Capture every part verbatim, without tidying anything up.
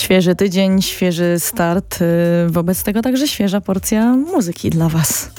Świeży tydzień, świeży start, wobec tego także świeża porcja muzyki dla Was.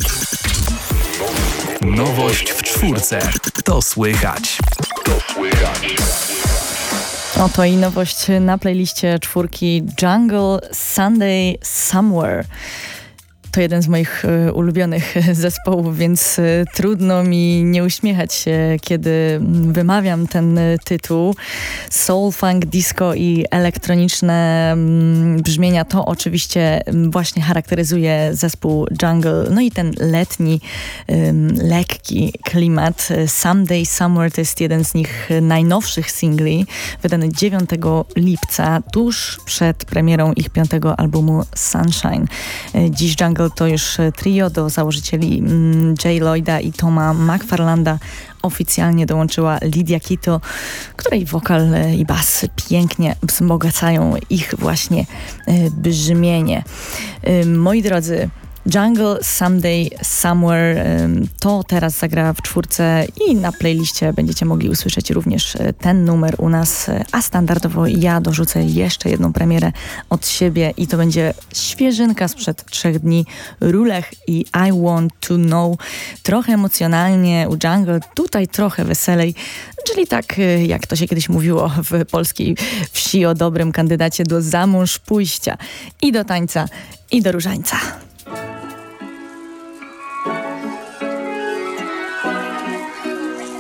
Nowość w czwórce. To słychać. To słychać. Oto i nowość na playliście czwórki Jungle Sunday Somewhere. To jeden z moich y, ulubionych zespołów, więc y, trudno mi nie uśmiechać się, kiedy wymawiam ten y, tytuł. Soul, funk, disco i elektroniczne mm, brzmienia to oczywiście właśnie charakteryzuje zespół Jungle. No i ten letni, y, lekki klimat. Someday Somewhere to jest jeden z nich najnowszych singli, wydany dziewiątego lipca, tuż przed premierą ich piątego albumu Sunshine. Y, dziś Jungle to już trio. Do założycieli Jay Lloyda i Toma McFarlanda oficjalnie dołączyła Lydia Kito, której wokal i bas pięknie wzbogacają ich właśnie brzmienie. Moi drodzy, Jungle Someday Somewhere to teraz zagra w czwórce i na playliście będziecie mogli usłyszeć również ten numer u nas, a standardowo ja dorzucę jeszcze jedną premierę od siebie i to będzie świeżynka sprzed trzech dni, Rulech i I Want To Know. Trochę emocjonalnie u Jungle, tutaj trochę weselej, czyli tak jak to się kiedyś mówiło w polskiej wsi o dobrym kandydacie do zamąż pójścia i do tańca i do różańca.